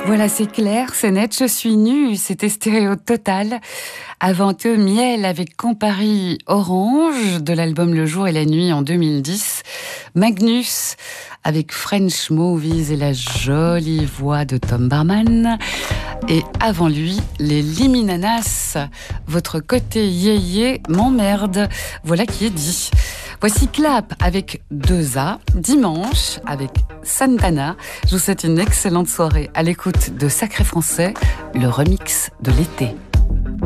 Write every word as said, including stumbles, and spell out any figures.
Voilà, c'est clair, c'est net, je suis nue, c'était stéréo total. Avant eux, Miel avec Campari Orange de l'album Le Jour et la Nuit en deux mille dix. Magnus avec French Movies et la jolie voix de Tom Barman. Et avant lui, les Liminanas, votre côté yéyé m'emmerde. Voilà qui est dit. Voici Clap avec deux A, dimanche avec Santana. Je vous souhaite une excellente soirée à l'écoute de Sacré Français, le remix de l'été.